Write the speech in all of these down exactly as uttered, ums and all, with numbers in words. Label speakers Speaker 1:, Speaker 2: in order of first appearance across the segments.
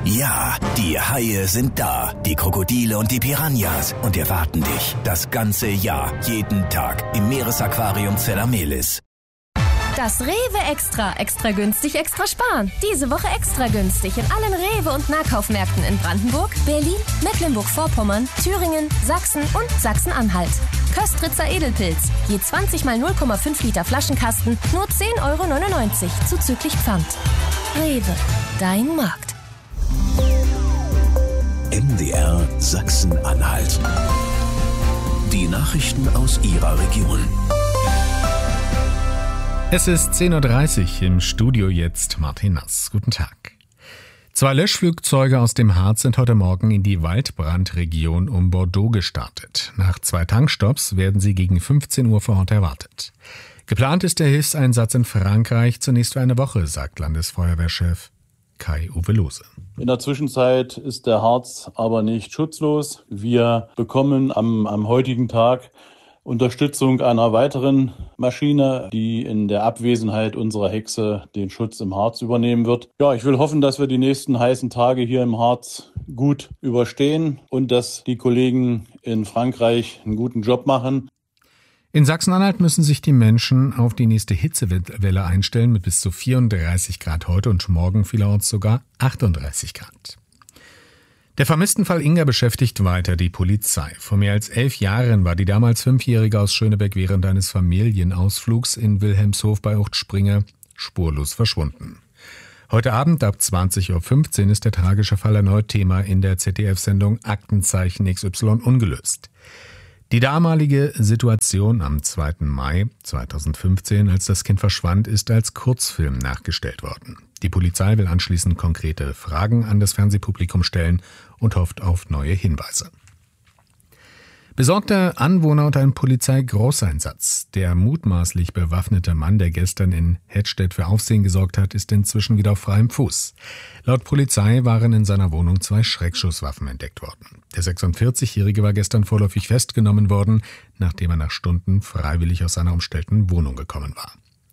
Speaker 1: Ja, die Haie sind da, die Krokodile und die Piranhas und erwarten dich das ganze Jahr, jeden Tag im Meeresaquarium Zelamelis.
Speaker 2: Das Rewe Extra. Extra günstig, extra sparen. Diese Woche extra günstig in allen Rewe- und Nahkaufmärkten in Brandenburg, Berlin, Mecklenburg-Vorpommern, Thüringen, Sachsen und Sachsen-Anhalt. Köstritzer Edelpilz. Je zwanzig mal null Komma fünf Liter Flaschenkasten, nur zehn Euro neunundneunzig, zuzüglich Pfand. Rewe, dein Markt.
Speaker 1: M D R Sachsen-Anhalt. Die Nachrichten aus Ihrer Region.
Speaker 3: Es ist zehn Uhr dreißig, im Studio jetzt Martin Nass. Guten Tag. Zwei Löschflugzeuge aus dem Harz sind heute Morgen in die Waldbrandregion um Bordeaux gestartet. Nach zwei Tankstopps werden sie gegen fünfzehn Uhr vor Ort erwartet. Geplant ist der Hilfseinsatz in Frankreich zunächst für eine Woche, sagt Landesfeuerwehrchef Kai-Uwe Lohse.
Speaker 4: In der Zwischenzeit ist der Harz aber nicht schutzlos. Wir bekommen am, am heutigen Tag Unterstützung einer weiteren Maschine, die in der Abwesenheit unserer Hexe den Schutz im Harz übernehmen wird. Ja, ich will hoffen, dass wir die nächsten heißen Tage hier im Harz gut überstehen und dass die Kollegen in Frankreich einen guten Job machen.
Speaker 3: In Sachsen-Anhalt müssen sich die Menschen auf die nächste Hitzewelle einstellen mit bis zu vierunddreißig Grad heute und morgen vielerorts sogar achtunddreißig Grad. Der Vermisstenfall Inga beschäftigt weiter die Polizei. Vor mehr als elf Jahren war die damals Fünfjährige aus Schönebeck während eines Familienausflugs in Wilhelmshof bei Uchtspringe spurlos verschwunden. Heute Abend ab zwanzig Uhr fünfzehn ist der tragische Fall erneut Thema in der Z D F-Sendung Aktenzeichen X Y ungelöst. Die damalige Situation am zweiten Mai zweitausendfünfzehn, als das Kind verschwand, ist als Kurzfilm nachgestellt worden. Die Polizei will anschließend konkrete Fragen an das Fernsehpublikum stellen und hofft auf neue Hinweise. Besorgte Anwohner und ein Polizeigroßeinsatz. Der mutmaßlich bewaffnete Mann, der gestern in Hettstedt für Aufsehen gesorgt hat, ist inzwischen wieder auf freiem Fuß. Laut Polizei waren in seiner Wohnung zwei Schreckschusswaffen entdeckt worden. Der sechsundvierzigjährige war gestern vorläufig festgenommen worden, nachdem er nach Stunden freiwillig aus seiner umstellten Wohnung gekommen war.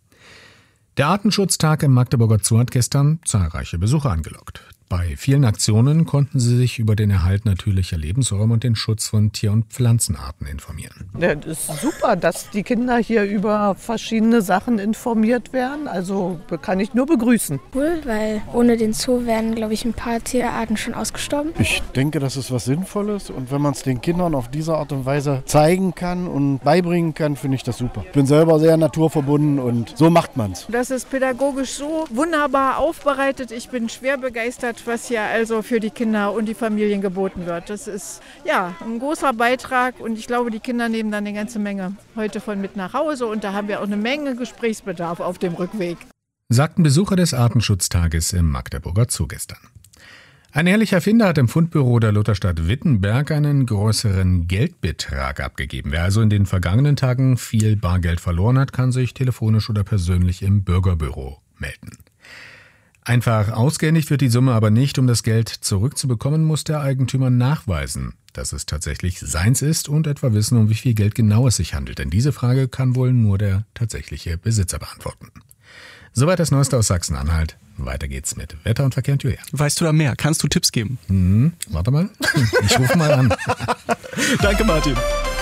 Speaker 3: Der Artenschutztag im Magdeburger Zoo hat gestern zahlreiche Besucher angelockt. Bei vielen Aktionen konnten sie sich über den Erhalt natürlicher Lebensräume und den Schutz von Tier- und Pflanzenarten informieren.
Speaker 5: Das ist super, dass die Kinder hier über verschiedene Sachen informiert werden. Also kann ich nur begrüßen.
Speaker 6: Cool, weil ohne den Zoo wären, glaube ich, ein paar Tierarten schon ausgestorben.
Speaker 7: Ich denke, das ist was Sinnvolles. Und wenn man es den Kindern auf diese Art und Weise zeigen kann und beibringen kann, finde ich das super. Ich bin selber sehr naturverbunden und so macht man es.
Speaker 8: Das ist pädagogisch so wunderbar aufbereitet. Ich bin schwer begeistert, was hier also für die Kinder und die Familien geboten wird. Das ist ja ein großer Beitrag und ich glaube, die Kinder nehmen dann eine ganze Menge heute von mit nach Hause und da haben wir auch eine Menge Gesprächsbedarf auf dem Rückweg.
Speaker 3: Sagten Besucher des Artenschutztages im Magdeburger Zoo gestern. Ein ehrlicher Finder hat im Fundbüro der Lutherstadt Wittenberg einen größeren Geldbetrag abgegeben. Wer also in den vergangenen Tagen viel Bargeld verloren hat, kann sich telefonisch oder persönlich im Bürgerbüro melden. Einfach ausgehändigt wird die Summe aber nicht. Um das Geld zurückzubekommen, muss der Eigentümer nachweisen, dass es tatsächlich seins ist und etwa wissen, um wie viel Geld genau es sich handelt. Denn diese Frage kann wohl nur der tatsächliche Besitzer beantworten. Soweit das Neueste aus Sachsen-Anhalt. Weiter geht's mit Wetter und Verkehr und Julian.
Speaker 9: Weißt du da mehr? Kannst du Tipps geben?
Speaker 3: Hm, warte mal. Ich rufe mal an.
Speaker 9: Danke, Martin.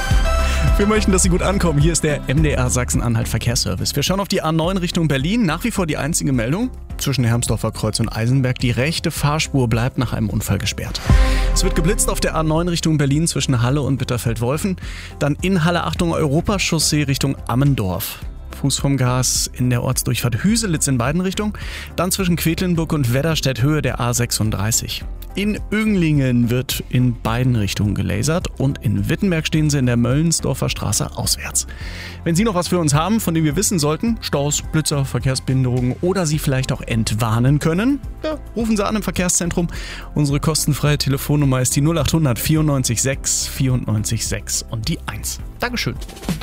Speaker 9: Wir möchten, dass Sie gut ankommen. Hier ist der M D R Sachsen-Anhalt Verkehrsservice. Wir schauen auf die A neun Richtung Berlin. Nach wie vor die einzige Meldung. Zwischen Hermsdorfer Kreuz und Eisenberg. Die rechte Fahrspur bleibt nach einem Unfall gesperrt. Es wird geblitzt auf der A neun Richtung Berlin zwischen Halle und Bitterfeld-Wolfen. Dann in Halle, Achtung, Europachaussee Richtung Ammendorf. Fuß vom Gas in der Ortsdurchfahrt Hüselitz in beiden Richtungen. Dann zwischen Quedlinburg und Wedderstedt Höhe der A sechsunddreißig. In Önglingen wird in beiden Richtungen gelasert und in Wittenberg stehen Sie in der Möllensdorfer Straße auswärts. Wenn Sie noch was für uns haben, von dem wir wissen sollten, Staus, Blitzer, Verkehrsbehinderungen oder Sie vielleicht auch entwarnen können, ja, rufen Sie an im Verkehrszentrum. Unsere kostenfreie Telefonnummer ist die null achthundert vierundneunzig sechs vierundneunzig sechs und die eins. Dankeschön.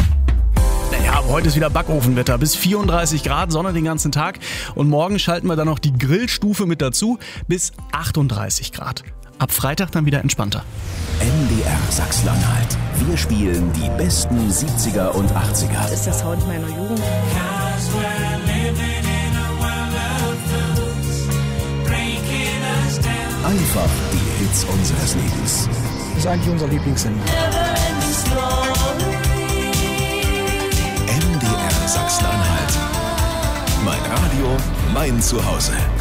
Speaker 9: Naja, heute ist wieder Backofenwetter. Bis vierunddreißig Grad, Sonne den ganzen Tag. Und morgen schalten wir dann noch die Grillstufe mit dazu. Bis achtunddreißig Grad. Ab Freitag dann wieder entspannter.
Speaker 1: M D R Sachsen-Anhalt. Wir spielen die besten siebziger und achtziger.
Speaker 10: Das ist der Sound meiner Jugend.
Speaker 1: Einfach die Hits unseres Lebens.
Speaker 10: Das ist eigentlich unser Lieblingssender.
Speaker 1: M D R Sachsen-Anhalt. Mein Radio, mein Zuhause.